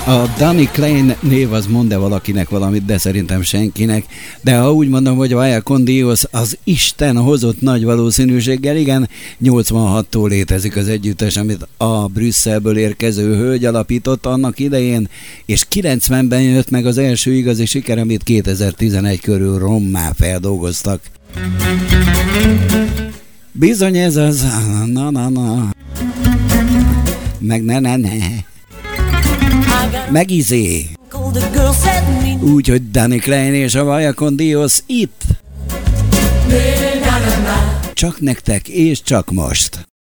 A Danny Klein név az mond-e valakinek valamit, de szerintem senkinek. De ha úgy mondom, hogy Vaya con Dios az Isten hozott nagy valószínűséggel, igen, 86-tól létezik az együttes, amit a Brüsszelből érkező hölgy alapított annak idején, és 90-ben jött meg az első igazi siker, amit 2011 körül rommá feldolgoztak. Bizony ez az... Na. Meg ne. Meg izé. Úgyhogy Danny Klein és a Vaya con Dios itt. Csak nektek és csak most.